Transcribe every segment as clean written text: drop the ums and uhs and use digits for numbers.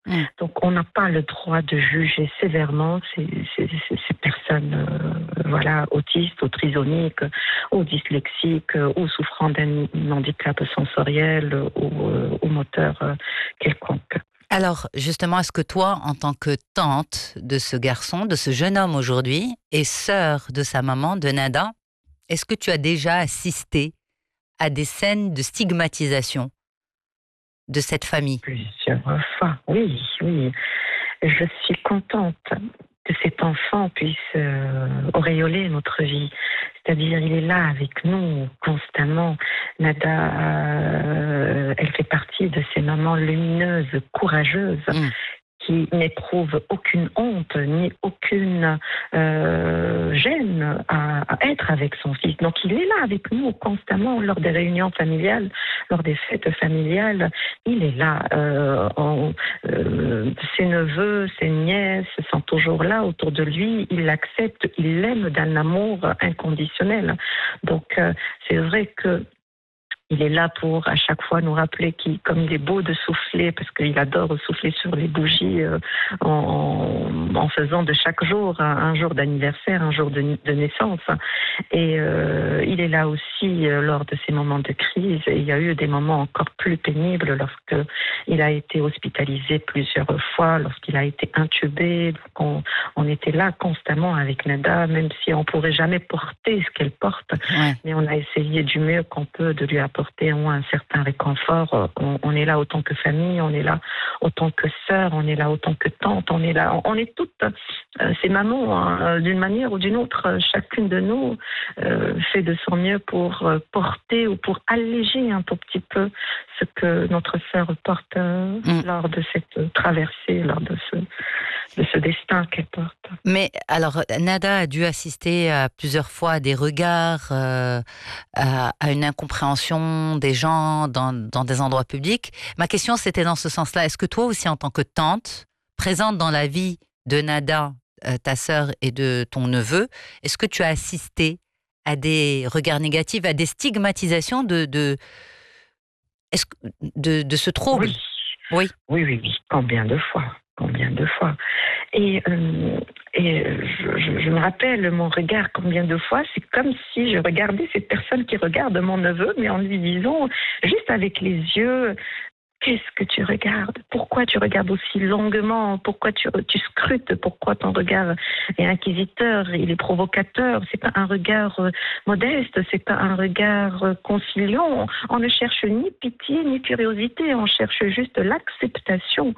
Mm. Donc, on n'a pas le droit de juger sévèrement ces personnes, voilà, autistes, ou trisomiques, ou dyslexiques, ou souffrant d'un handicap sensoriel ou moteur quelconque. Alors, justement, est-ce que toi, en tant que tante de ce garçon, de ce jeune homme aujourd'hui, et sœur de sa maman, de Nada, est-ce que tu as déjà assisté à des scènes de stigmatisation de cette famille? Plusieurs fois, oui, oui. Je suis contente que cet enfant puisse auréoler notre vie. C'est-à-dire, il est là avec nous constamment. Nada, elle fait partie de ces mamans lumineuses, courageuses, Mm. qui n'éprouvent aucune honte ni aucune gêne à être avec son fils. Donc il est là avec nous constamment lors des réunions familiales, lors des fêtes familiales. Il est là. Ses neveux, ses nièces sont toujours là autour de lui. Il l'accepte, il l'aime d'un amour inconditionnel. Donc c'est vrai que il est là pour à chaque fois nous rappeler comme il est beau de souffler, parce qu'il adore souffler sur les bougies en faisant de chaque jour un jour d'anniversaire, un jour de naissance. Et il est là aussi lors de ces moments de crise. Et il y a eu des moments encore plus pénibles lorsque il a été hospitalisé plusieurs fois, lorsqu'il a été intubé. Donc on était là constamment avec Nada, même si on ne pourrait jamais porter ce qu'elle porte. Ouais. Mais on a essayé du mieux qu'on peut de lui apporter au moins un certain réconfort. On est là autant que famille, on est là autant que sœur, on est là autant que tante, on est là. On est toutes ces mamans, hein, d'une manière ou d'une autre. Chacune de nous fait de son mieux pour porter ou pour alléger un tout petit peu ce que notre sœur porte lors de cette traversée, lors de ce destin qu'elle porte. Mais alors, Nada a dû assister à plusieurs fois à des regards, à une incompréhension des gens dans des endroits publics. Ma question, c'était dans ce sens-là. Est-ce que toi aussi, en tant que tante, présente dans la vie de Nada, ta sœur et de ton neveu, est-ce que tu as assisté à des regards négatifs, à des stigmatisations de ce trouble? Oui. Oui. Oui. Combien de fois? Et je me rappelle mon regard combien de fois, c'est comme si je regardais cette personne qui regarde mon neveu, mais en lui disant, juste avec les yeux, qu'est-ce que tu regardes? Pourquoi tu regardes aussi longuement? Pourquoi tu scrutes? Pourquoi ton regard est inquisiteur? Il est provocateur. C'est pas un regard modeste, c'est pas un regard conciliant. On ne cherche ni pitié ni curiosité, on cherche juste l'acceptation.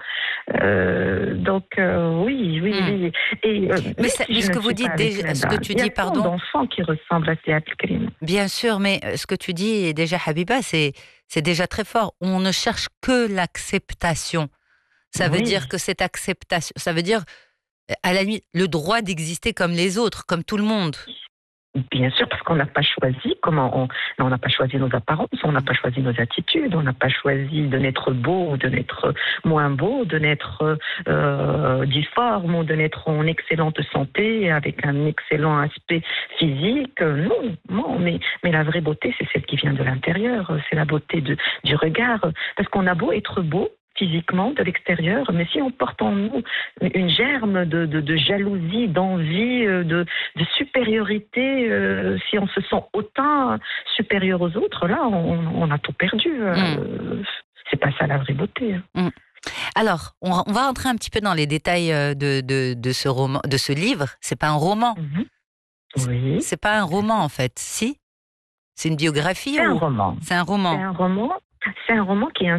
Oui. Et, Mais ce que vous dites, ce que tu dis, pardon. Il y a tant d'enfants qui ressemblent à ces Abdelkrim. Bien sûr, mais ce que tu dis déjà, Habiba, c'est déjà très fort. On ne cherche que l'acceptation. Ça veut dire que cette acceptation, ça veut dire, à la limite, le droit d'exister comme les autres, comme tout le monde. Bien sûr, parce qu'on n'a pas choisi on n'a pas choisi nos apparences, on n'a pas choisi nos attitudes, on n'a pas choisi de naître beau ou de naître moins beau, de naître difforme ou de naître en excellente santé avec un excellent aspect physique. Non, mais la vraie beauté, c'est celle qui vient de l'intérieur, c'est la beauté du regard, parce qu'on a beau être beau physiquement, de l'extérieur, mais si on porte en nous une germe de jalousie, d'envie, de supériorité, si on se sent autant supérieur aux autres, là, on a tout perdu. C'est pas ça la vraie beauté. Alors, on va entrer un petit peu dans les détails de ce roman, de ce livre. C'est pas un roman. Oui. C'est pas un roman, en fait. Si? C'est une biographie C'est un roman. C'est un roman. C'est un roman qui est